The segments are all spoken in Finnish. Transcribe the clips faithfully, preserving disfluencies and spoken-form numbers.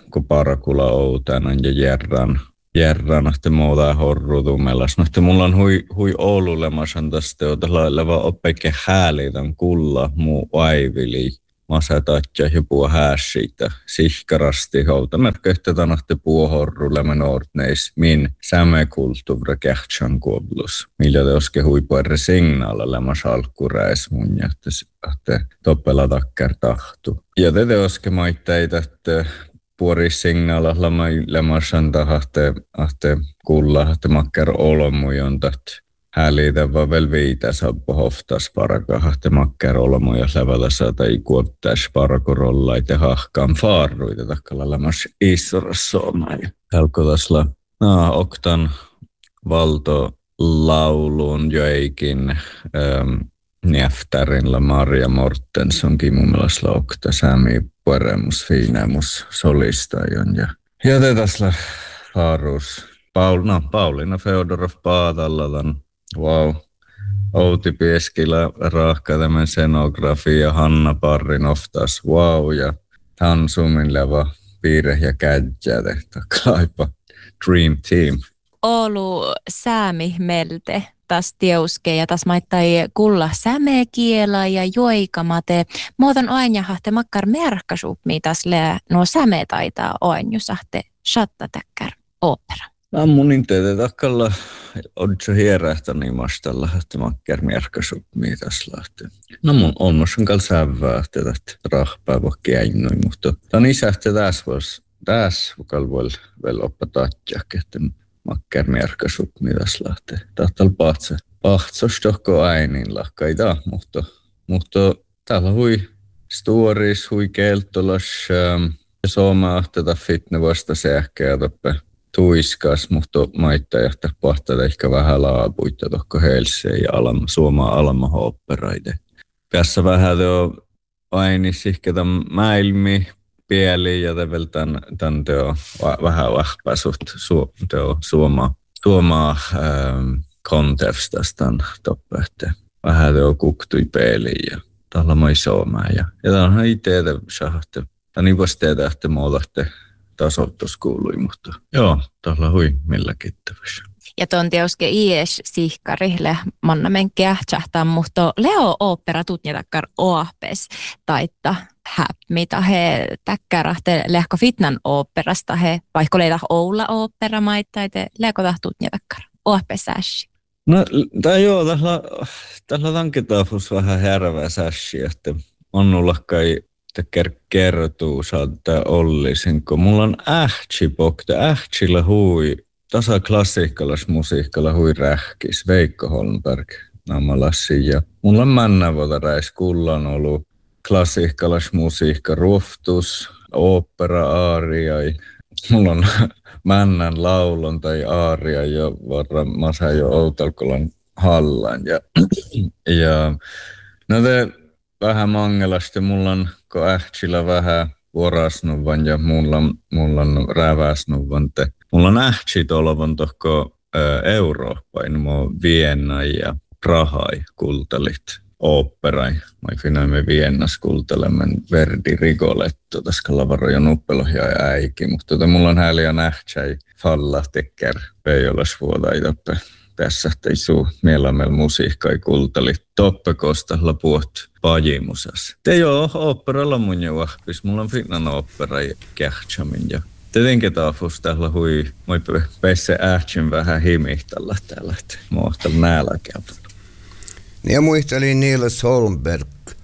kun parakula outänan ja järran. Järran, että muuta horrutumelas. No, että mulla on hui, hui Oululemasan tästä, jota leva oppeikin häälitän kulla muu aivili. Masetatja ja puhua hääsiitä sihkarasti houta. Merkehtetään, että puuhorrulle noortneis min sämekulttuura kähtsän kuollus. Millä te oske huipuerre signaalilla salkkureis mun, että toppela takkar tahtu. Ja te te oske maitteita, että puoris signaalilla lemasan tahte, että kulla, että makkar olomujon, että häälitä vaan vielä viitä saappa hoftas paraka, että makkar olomuja levällä saata ei kuottaisi parakorolla, ei te hahkaan faaruita takkalla lemas issorassomaan. Helkotasla, no, oktan valto laulun joikin ähm, Njeftärinla Maria Mortensonkin mun mielestä okta Sami Pueremus Fiinemus solistajon ja jätetäsla faarus. Paul, no, Pauliina Feodorov Paatallalan. Wow. Outi Pieskilä rahka tämän scenografia, Hanna Parrin oftas. Wow. Ja Tansumin leva piirre ja kädjä tehtä. Kaipa. Dream team. Oulu Säämi melte. Tas tieuske ja tas maittai kulla sämekiela ja joikamate. Muoton oanjahahte makkar merkkasup, mitäs le nuo säme taitaa oanjusahte shattatäkkär opera. Ammunin teitä takkalla on se hierähtäni mastalla, että makkar merkkasup, mitäs lähtee. No mun on on kal sävää, että rahpää voi käinnoi, mutta tämän isähte tässä vois, tässä voi vielä oppatatjaa, että makkar merkkasup, mitäs lähtee. Tahtal pahtsa. Pahtsos tohko äinin lakkaita, mutta, mutta täällä hui stories, hui keltolas, ähm, ja sooma tätä fitne vasta sähkeä toppe tuiskas, mutta maittaa johtaa pahtaa ehkä vähän laapuita tohko Helseen ja alama, suomaa alamahopperaide. Tässä vähän teo ainis ehkä tämän mäilmi, pieli ja tevel tän, tän teo vähän vähpää suht su, teo suoma, suoma ähm, kontefstastan toppe, että vähän teo kuktui peeliin ja tällä mai suomaa. Ja, ja tämä on itse sahte. Tämä niin voisi tehdä, että muodatte tasottus kuului, mutta joo, tällä hui millä kittävyys. Ja ton teuske ies sihkarille manna menkkiä tjahtaa, mutta Leo opera tutnjatakkar oapes taitta häp, mitä he täkkärahte lehko fitnan operasta he, vaikka leita Oula opera maittaite lehko tutnjatakkar oapes sässi. No tää joo, tällä, tällä tanketaafus vähän härvää sässi, että on nullakkai teker kertuu saattaa ollisin, kun mulla on ähtsipokta, ähtsillä hui tasa klassikkalas musiikkalla hui rähkis, Veikko Holmberg namalassi ja mulla on männävotaräis kullan ollut klassikkalas musiikka, ruoftus, opera, aaria, mulla on männän laulun tai aaria jo varra masa jo Outalkolan hallan ja, ja no te vähän mangelasti, mulla on ko ähtsillä vähän vuorasnuvan ja mulla, mulla on räväsnuvan te. Mulla on ähtsit olevan tohko ä, Eurooppain, mua Vienna ja Prahai kultalit oopperai. Mä finaimme Viennas kultalemen Verdi Rigoletto, tässä lavaroja nuppelohja ja äiki, mutta tota, mulla on häliä nähtsäi falla tekker peijolas vuodaitappe. Tässä ei suu mielamel musiikkai kultali toppekostalla puhut pajimusas. Te joo, oopperalla mun jo vahvis. Mulla on finnan ooppera ja kähtsämin. Ja tietenkin taafus täällä hui, moi pesse ähtsyn vähän himihtalla täällä, että muistan nälkäpä. Ja muistelin Niels Holmberg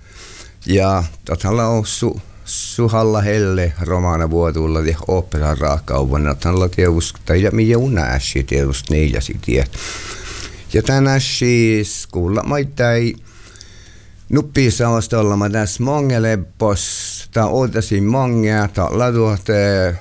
ja tällä on su, Suhalla Helle romaana vuotulla ja oopperan raakauvana. Tällä tietysti, tai mikä unäsi tietysti neljäsi tiet. Ja tänään siis kuulla maittai nuppi saavasta olla mä tässä mongeleppos. Tää otasin mongia, tällä tuote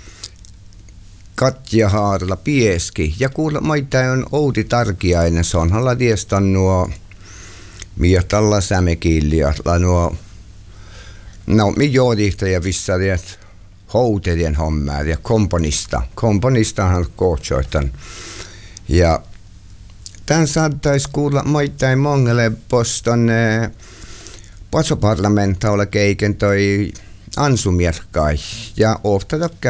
Katja Haarla Pieski. Ja kuulla maittai on Outi Tarkiainen, se on halla tiestan nuo miä tällä sämekillia, nuo no, mi joodihtaja vissa tiet houtelien hommaa ja komponista. Komponistahan kootsoitan. Ja tämän saattaisi kuulla maittain mongelle poston eh, pasoparlamentaalla keiken toi Ansumierkai ja ofta